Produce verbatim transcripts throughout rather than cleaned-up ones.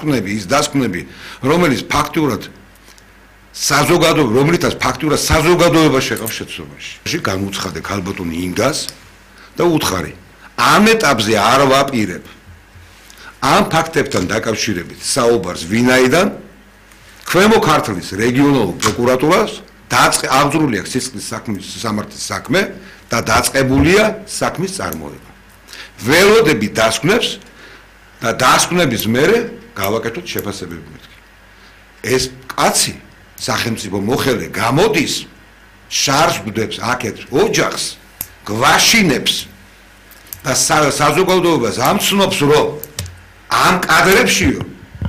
დასკვნები, ის დასკვნები, რომელიც ფაქტურად საზოგადოება, რომლითაც ფაქტურად საზოგადოება შეყავს შეცდომაში. განუცხადე ქალბატონი ინგას და უთხარი. ამ ეტაპზე არ ვაპირებ ამ ფაქტებთან დაკავშირებით საუბარს ვინაიდან ქვემო ქართლის რეგიონალურ პროკურატურას აღძრული აქვს სისხლის საქმის სამართლის საქმე და დაწყებულია საქმის წარმოება. ველოდები დასკვნებს და დასკვნების მერე გავაკეთოთ შეფასებები მეთქი. ეს კაცი სახელმწიფო მოხელე გამოდის შარს გვდებს აქეთ ოჯახს გვაშინებს და საზოგადოებას ამცნობს რომ ამ კადრებშიო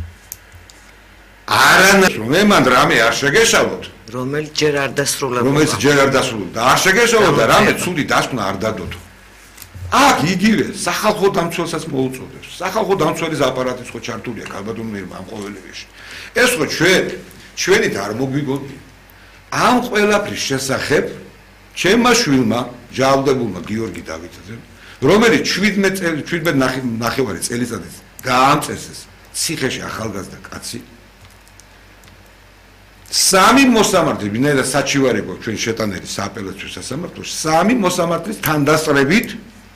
არანაირ რომ მან რამე არ შეგეშალოთ რომელიც ჯერ არ დასრულებულა რომელიც ჯერ არ დასრულებულა და არ შეგეშალოთ და რამე ცუდი დასკვნა არ დადოთ აქ იგივე სახალხო დამცველსაც მოუწოდებს სახალხო დამცველის აპარატიც ხო ჩართულია ქალბატონ მირმა ამ ყოველებაში ეს ხო ჩვენ ჩვენით არ მოგვიგონდი ამ ყველაფრის შესახებ ჩემმა შვილმა ჯალდებულმა გიორგი დავითაძე რომელიც შვიდმეტ წელი შვიდმეტ ნახევარი წელიწადის გაამწესეს ციხეში ახალგაზრდა კაცი სამი მოსამართლე ვინაიდან საჩივარი გვაქვს ჩვენ შეტანილი სააპელაციო სასამართლოში სამი მოსამართლის თანდასწრებით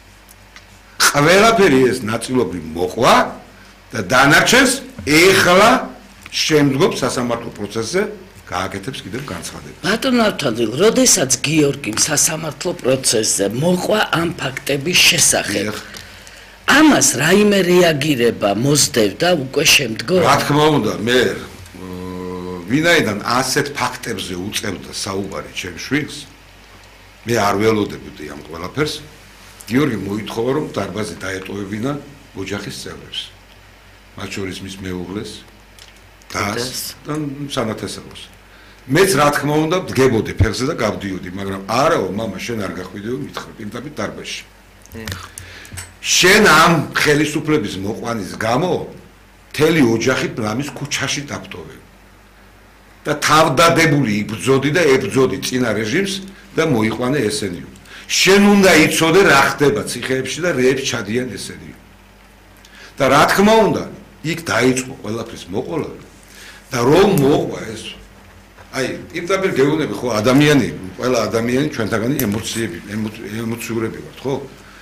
ყველაფერი ეს ნაწილობრივ მოყვა და დანარჩენს ეხლა შემდგომ სასამართლო პროცესზე გააკეთებს კიდევ განცხადებას. ბატონ ავთანდილ, როდესაც გიორგიმ სასამართლო პროცესზე მოყვა ამ ფაქტების შესახებ, ამას რაიმე რეაგირება მოსდევდა უკვე შემდგომ? რა თქმა უნდა, მე ვინაიდან ასეთ ფაქტებზე უწევდა საუბარი ჩემ შვილს, მე არ ველოდებოდი ამ ყველაფერს. გიორგი მოითხოვა რომ დარბაზი დაეტოვებინა ოჯახის წევრებს. მათ შორის მის მეუღლეს და სანათესავოს. მეც რა თქმა უნდა დგებოდი ფეხზე და გავდიოდი, მაგრამ არაო მამა შენ არ გახვიდეო მითხრა პირდაპირ დარბაზში. შენ ამ ხელისუფლების მოყვანის გამო მთელი ოჯახი ბლამის ქუჩაში დაგტოვე. და თავდადებული იბრძოდი და ებრძოდი წინა რეჟიმს და მოიყვანე ესენიო. შენ უნდა იცოდე რა ხდება ციხეებში და რეებს ჩადიან ესენიო. და რა თქმა უნდა იქ დაიწყო ყველაფრის მოყოლა და რომ მოყვა ეს აი პირდაპირ გეუბნები ხო ადამიანი ყველა ადამიანი ჩვენთაგანი ემოციები ემოციურები ვართ ხო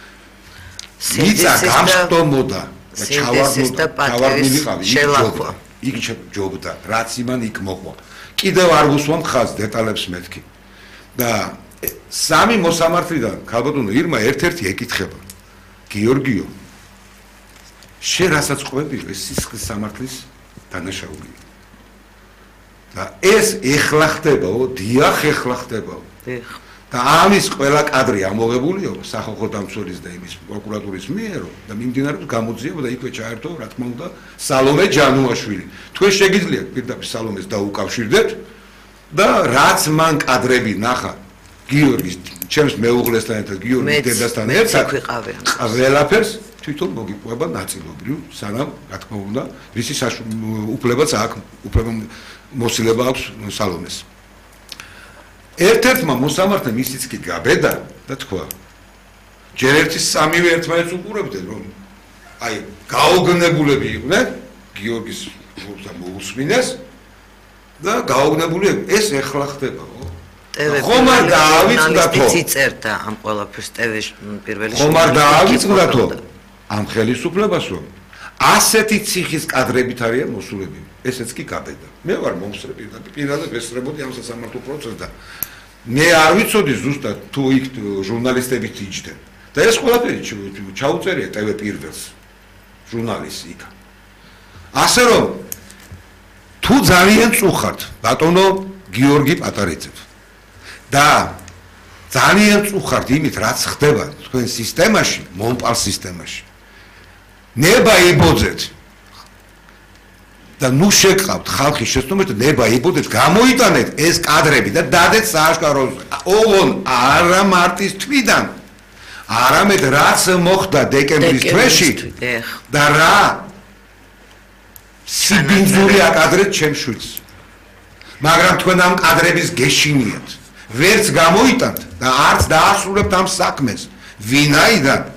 მიწა გამსტომოდა და ჩავარდნოდა ჩავარდნილიყავი შელახვა იქ ჯობდა რაც იმან იქ მოყვა კიდევ არ გუსვამ ხაზ დეტალებს მეთქი და სამი მოსამართლიდან ქალბატონო ირმა ერთ-ერთი ეკითხება გიორგიო შენ რასაც ყვები ეს სისხლის სამართლის დანაშაულია და ეს ეხლა ხდებაო დიახ ეხლა ხდებაო და ამის ყველა კადრი ამოღებულია სახალხო დამცველის და იმის პროკურატურის მიერ და მიმდინარეობს გამოძიება და იქვე ჩაერთო რა თქმა უნდა სალომე ჯანუაშვილი თქვენ შეგიძლიათ პირდაპირ სალომეს დაუკავშირდებთ და რაც მან კადრები ნახა გიორგის ჩემს მეუღლესთან ერთად გიორგის დედასთან ერთად ყველაფერს თვითონ მოგიყვება ნაწილობრივ სანამ რა თქმა უნდა ვისი უფლებაც აქვს უფლება მოსილება აქვს სალომეს ერთ-ერთმა მოსამართლემ ისიც კი გაბედა და თქვა ჯერ ერთი სამივე ერთმანეთს უყურებდნენ რომ აი გაოგნებულები იყვნენ გიორგის ხურთა მოусმინეს და გაოგნებული ეს ეხლა ხდებაო ხომ არ დაავიწყდათო წერდა ამ ყველაფერს ტევეში პირველი ხომ არ დაავიწყდათო ამ ხელისუფლებას რომ ასეთი ციხის კადრებით არიან მოსულები ესეც კი გაბედა მე ვარ მომსწრები და პირადად ესწრებოდი ამ სასამართლო პროცესს და მე არ ვიცოდი ზუსტად თუ იქ ჟურნალისტებიც იჯდნენ და ეს ყველაფერი ჩაუწერია ტევ პირველს ჟურნალისტი იქ ასე რომ თუ ძალიან წუხართ ბატონო გიორგი პატარიძე და ძალიან წუხართ იმით რაც ხდება თქვენ სისტემაში მომპალ სისტემაში ნება იბოძეთ და ნუ შეკავთ ხალხის შეცდომებს ნება იბოძეთ გამოიტანეთ ეს კადრები და დადეთ სააშკაროზე ოღონ არა მარტის თვიდან არამედ რაც მოხდა დეკემბრის თვეში და რა სიბინძური აკადრეთ ჩემ შვილს მაგრამ თქვენ ამ კადრების გეშინიათ ვერც გამოიტანთ და არც დაასრულებთ ამ საქმეს ვინაიდან